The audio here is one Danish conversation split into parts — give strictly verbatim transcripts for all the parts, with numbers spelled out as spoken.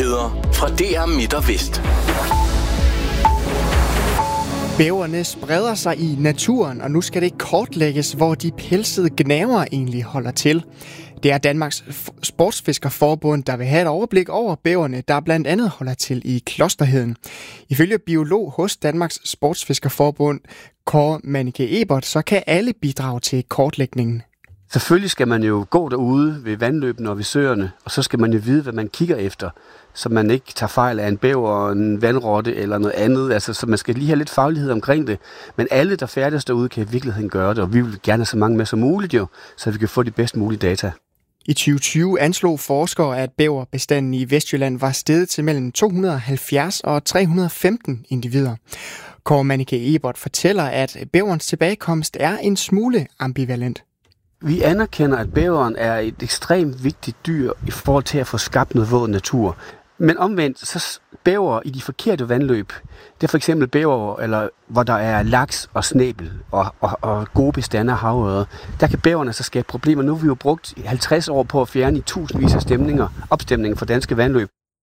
Nyheder fra D R Midt og Vest. Bæverne spreder sig i naturen, og nu skal det kortlægges, hvor de pelsede gnavere egentlig holder til. Det er Danmarks Sportsfiskerforbund, der vil have et overblik over bæverne, der blandt andet holder til i Klosterheden. Ifølge biolog hos Danmarks Sportsfiskerforbund, Kåre Manike Ebert, så kan alle bidrage til kortlægningen. Selvfølgelig skal man jo gå derude ved vandløbene og ved søerne, og så skal man jo vide, hvad man kigger efter, så man ikke tager fejl af en bæver, en vandrotte eller noget andet. Altså, så man skal lige have lidt faglighed omkring det. Men alle, der færdes derude, kan i virkeligheden gøre det, og vi vil gerne have så mange med som muligt jo, så vi kan få de bedst mulige data. I tyve tyve anslog forskere, at bæverbestanden i Vestjylland var steget til mellem to hundrede og halvfjerds og tre hundrede og femten individer. Kåre Manike Ebert fortæller, at bæverens tilbagekomst er en smule ambivalent. Vi anerkender, at bæveren er et ekstremt vigtigt dyr i forhold til at få skabt noget våd natur. Men omvendt, så bæver i de forkerte vandløb, det er for eksempel bæver, eller hvor der er laks og snæbel og, og, og gode bestande af havørred. Der kan bæverne så skabe problemer. Nu har vi jo brugt halvtreds år på at fjerne i tusindvis af stemninger, opstemninger for danske vandløb.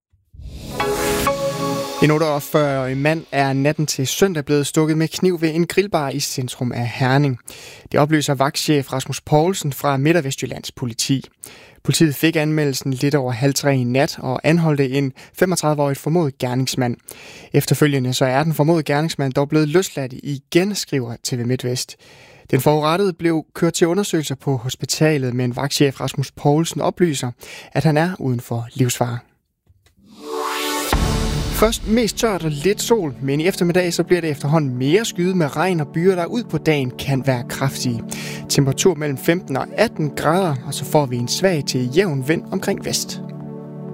En otteogfyrre-årig mand er natten til søndag blevet stukket med kniv ved en grillbar i centrum af Herning. Det oplyser vagtchef Rasmus Poulsen fra Midt- og Vestjyllands politi. Politiet fik anmeldelsen lidt over halv tre i nat og anholdte en femogtredive-årig formodet gerningsmand. Efterfølgende så er den formodede gerningsmand dog blevet løsladt igen, skriver T V MidtVest. Den forurettede blev kørt til undersøgelser på hospitalet, men vagtchef Rasmus Poulsen oplyser, at han er uden for livsfare. Først mest tørt og lidt sol, men i eftermiddag så bliver det efterhånden mere skyet med regn og byer, der ud på dagen kan være kraftige. Temperatur mellem femten og atten grader, og så får vi en svag til jævn vind omkring vest.